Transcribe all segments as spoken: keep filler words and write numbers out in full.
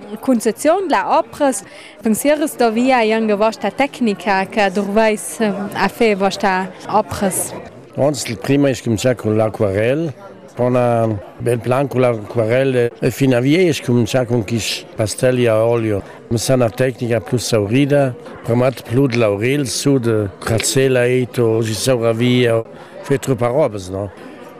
concezione della opera, pensieres da via junge vostra tecnica che dovais a fare vostra opera? Anzi, prima è cominciato con l'acquarelle, con un bel plan con l'acquarelle e fino a via è cominciato con i pastelli a olio. Ma è una tecnica più saurida, per me più di laurel su, di crazzella e to, si saura via, fa troppa roba, no?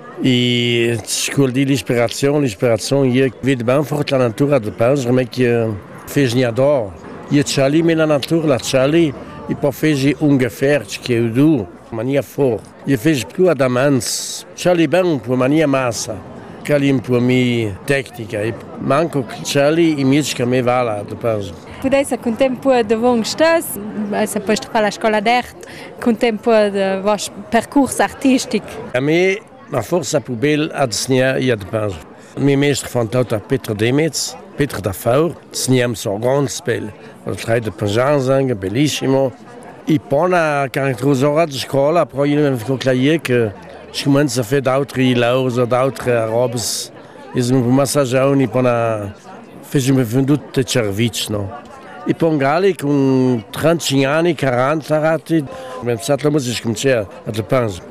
E con l'ispirazione, l'ispirazione, io vedo ben forte la natura del paese, ma che fece ne adoro. Io c'è lì la natura, la c'è lì, e poi fece un gefährt che è duro, mania for. Io fece più adamants, c'è lì ben un po' mania massa, che è un po' mia tecnica, e manco c'è lì i miei che mi va del paese. Potete contare un po' di voi stessi, se poi fare la scuola d'arte, contare un po' del vostro percorso artistico. A me, la forza più bella è di segnare il paese. Il mio maestro fantato a Peter Demetz, Peter da Faur, segniamo so grande spell. Il trai di Pajanzang, bellissimo. E poi, quando ho trovato la scuola, poi io mi ho concluso che je comincia a fare altri lavori, altri robe. E sono un massagione, e poi faccio tutti i servizi, no? E poi gali con trentacinque anni, quaranta anni, mi sono cominciato a dipingere.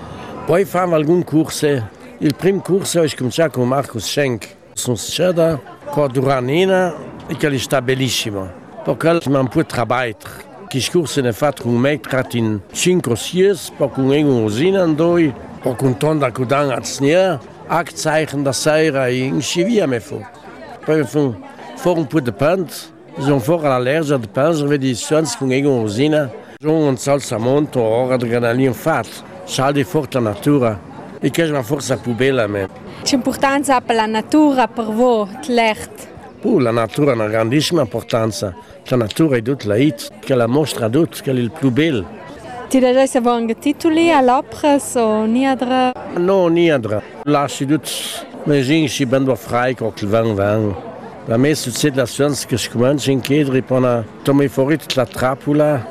Poi facciamo alcuni corsi. Il primo corso ho cominciato con Marcus Schenk. Sono stato con Duranina e che sta bellissimo. Perché ho un po' di lavoro. Questi corsi ne ho fatto con me in cinque o sei, poi con una usina andoi, poi con Tonda Kudan a Znier, Akzeichen da Seira e in Chivia me fu. Poi ho fatto un po' di pant. Sono fuori all'allergia di penso, vedi suons con una usina. Sono un salsa monto, ora di granalino fatto. Saldi forte la natura. E che è una forza più bella a me. Che importanza ha la natura per voi, l'arte? Uh, la natura ha una grandissima importanza. La natura è tutta la hit, che la mostra tutto, che è il più bello. Ti dai se vuoi titoli all'opera o niente? No, niente. Lasci tutto. Ma io si bendo frei con il vang vang. La me succede la suons che comincio in chiedere e poi tomo fuori la trappola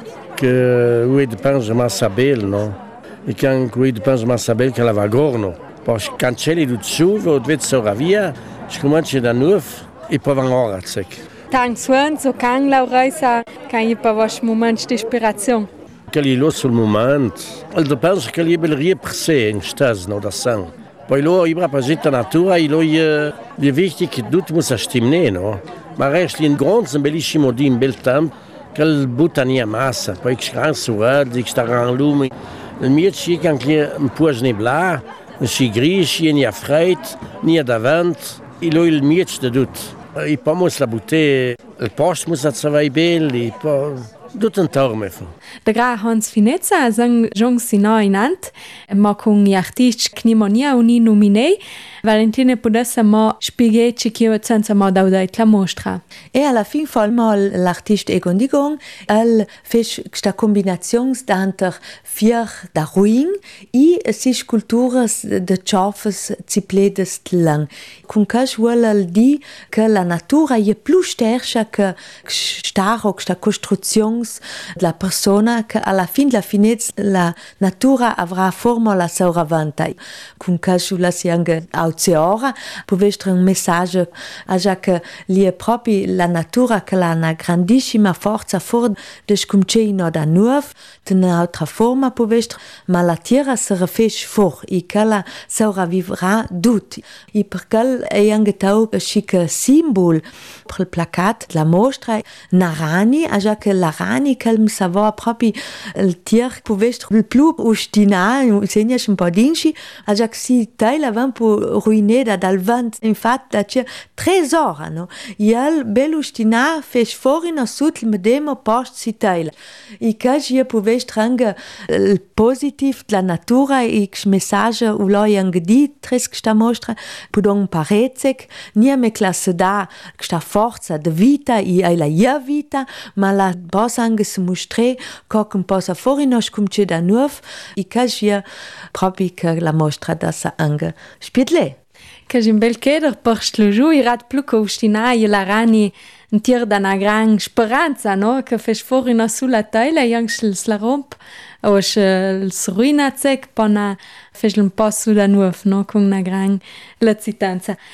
che lui dipinge massa bella, no? E quando lui dipinge massa bella che la va gorno. Poi cancelli tutto su, vedi sopra via, comincio da nuovo e poi va ora. Tanti suons o can Lauresa, can io per vostro momento di ispirazione? Che gli lo sul momento. Il dipinge che gli bellerie per sé in stas, no, da sang. Poi lo ibra pagita natura e lo è wichtig che tutto musa stimne, no? Ma resta in grande un bellissimo di un bel tempo che il butta nia massa, poi che schran su verde, che sta gran lume. Il mio ci che anche un po' snebla, un si grigi, ni a freit, ni a davant, e lo il mio ci tutto. E poi mus la butte, il post musa zavai belli, e poi tutto un torme fu. Da gra Hans Finezza sang jong sino inant, ma con gli artisti che nimonia uni nominei, Valentine potesse ma spiegare che senza ma da la mostra. E alla fin folma l'artista Egon Digong, el fece questa combinazione d'anter vier da ruin e sis culturas de ciofes cipledes lang. Con cas vuol di che la natura è più sterca che staro questa costruzione della persona che alla fin la finez la natura avrà forma la sua vanta. Con cas la si anche ora può essere un messaggio a già che lì è proprio la natura che ha una grandissima forza fuori di scumcino da nuovo, di un'altra forma può essere, ma la terra si rifece fuori e che la sopravvivrà tutti. E perché è anche un chic simbolo per il placat la mostra Narani, a già che la rani che mi savò proprio il tier può essere il più ostinato, segna un po' d'inci, a già che si taglia un po' ruinata dal vento, infatti la c'è tresora, no? E il bell'ustina fece fuori no sotto il medesimo posto si taglia. E che io può essere anche il positivo della natura e il messaggio che lei anche di tres questa mostra, può un parezek, niente classe da questa forza di vita e la ia vita, ma la possa anche si mostrare che un po' fuori no scumce da nuovo e che io proprio che la mostra da sa anche spiedle. Che è un bel chieder per slugiu, i rat più che ustinai la rani un tir da una gran speranza, no? Che fece fuori no sulla tela e anche la romp, o se ruina sec, poi fece un po' su da nuovo, no? Con una gran lazitanza.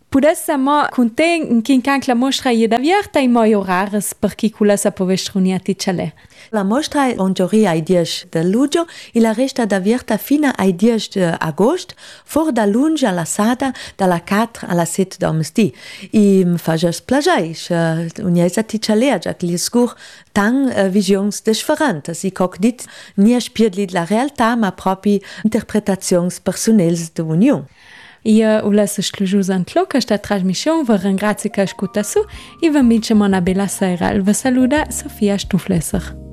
Pudesse mo conten che anche la mostra è davvierta i maiorares per chi culla sa povestroni a ticciale. La mostra on giorni ai dieci de luglio e la resta davvierta fino ai dieci de agosto, for da lunge alla sada dalla quattro alla sette domesti. E fa già plagiais, uniesa ticciale già che gli scur tan uh, visions differentes. I coc dit nie spiedli la realtà, ma propri interpretazions personels de union. Io ho lasciato escluso in clo questa trasmissione, vi ringrazio che ascoltate e vi invito a una bella sera. Vi saluta Sofia Stuflesser.